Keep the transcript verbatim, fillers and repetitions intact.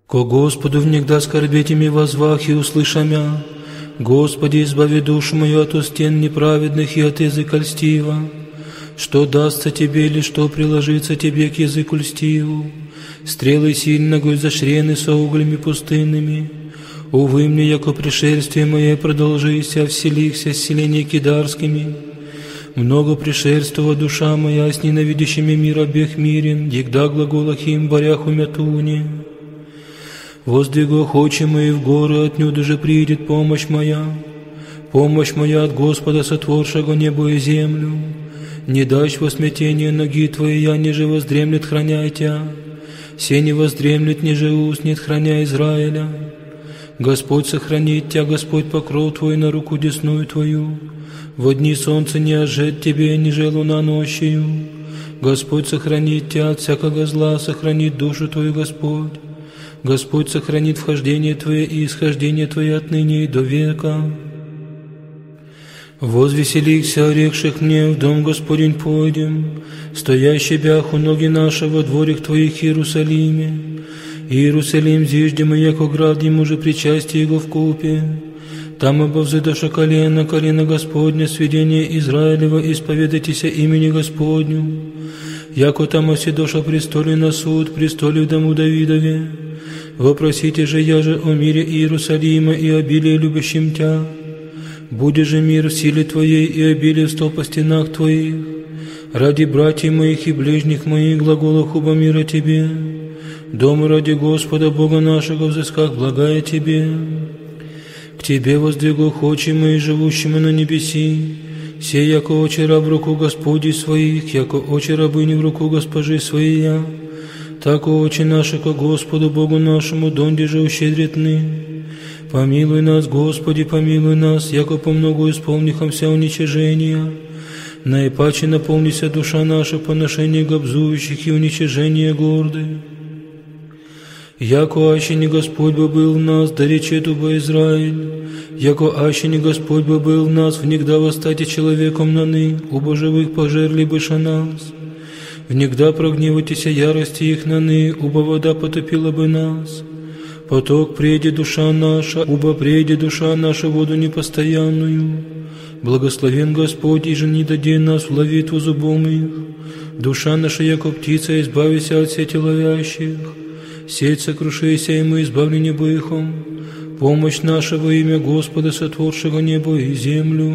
Ко Господу внегда скорбетями возвах и услыша мя, Господи, избави душу мою от устен неправедных и от языка льстива. Что дастся Тебе или что приложится Тебе к языку льстиву? Стрелы сильного изощрены со углями пустынными. Увы мне, яко пришествие мое продолжися, вселихся с селения кидарскими. Много пришествова душа моя с ненавидящими мир обех мирен, егда глаголах им борях умятуне. Воздвигох очи мои в горы, отнюдь же придет помощь моя. Помощь моя от Господа, сотворшего небо и землю. Не дашь во смятение ноги Твои, я ниже воздремлет, храняй Тя. Се не воздремлет, ниже уснет, храня Израиля. Господь сохранит Тя, Господь покров Твой на руку десную Твою. Во дни солнца не ожет Тебе, ниже луна ночью. Господь сохранит Тя от всякого зла, сохранит душу Твою, Господь. Господь сохранит вхождение Твое и исхождение Твое отныне и до века. Возвеселихся, орекших мне, в дом Господень пойдем, стоящий бях у ноги нашего дворик Твоих Иерусалиме. Иерусалим зиждем, и яко град ему же причастие его вкупе. Там обовзыдоша колено, колено Господня, сведение Израилева, исповедайтеся имени Господню. Яко там оседоша престоле на суд, престоле в дому Давидове. Вопросите же я же о мире Иерусалима и обилии любящим Тя. Буде же мир в силе Твоей и обилие в сто по стенах Твоих. Ради братьев моих и ближних моих глаголах оба мира Тебе. Дом ради Господа Бога нашего взысках благая Тебе. К Тебе воздвигох очи мои, живущему на небеси. Сей, яко очи раб в руку Господи своих, яко очи рабыни в руку госпожи своей. Так очи наши ко Господу Богу нашему, донде же ущедритны. Помилуй нас, Господи, помилуй нас, яко помногу исполнихомся уничижения. Наипаче наполнися душа наша поношение гобзующих и уничижение горды. Яко аще не Господь бы был в нас, да речет уба Израиль. Яко аще не Господь бы был в нас, внегда восстати человеком наны, уба живых пожерли быша нас. Внегда прогневайтеся ярости их наны, уба вода потопила бы нас. Поток преде душа наша, уба преде душа наша воду непостоянную. Благословен Господь, и же не даде нас в ловитву зубом их. Душа наша, яко птица, избавися от сети ловящих. Сеть сокрушися, и мы избавлены быхом. Помощь наша во имя Господа, сотворшего небо и землю.